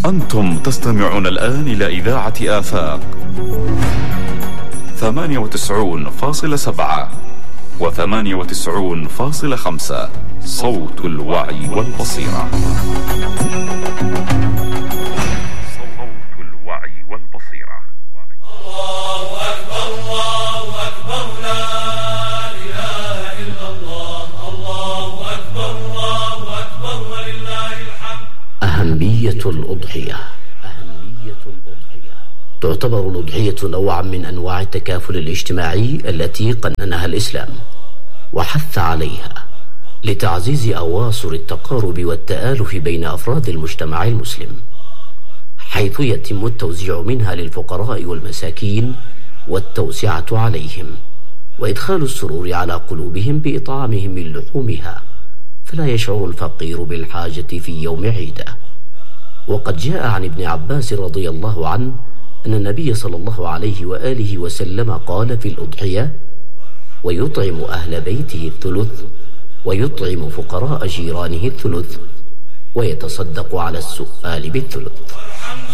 أنتم تستمعون الآن إلى إذاعة آفاق 98.7 و98.5 صوت الوعي والبصيرة. صوت الوعي والبصيرة. الله أكبر الله أكبر لا إله إلا الله الله أكبر ولله الحمد. أهمية الأضحية. تعتبر الأضحية نوعا من أنواع التكافل الاجتماعي التي قننها الإسلام وحث عليها لتعزيز أواصر التقارب والتآلف بين أفراد المجتمع المسلم، حيث يتم التوزيع منها للفقراء والمساكين والتوسعة عليهم وإدخال السرور على قلوبهم بإطعامهم من لحومها، فلا يشعر الفقير بالحاجة في يوم عيده. وقد جاء عن ابن عباس رضي الله عنه أن النبي صلى الله عليه وآله وسلم قال في الأضحية: ويطعم أهل بيته الثلث ويطعم فقراء جيرانه الثلث ويتصدق على السؤال بالثلث.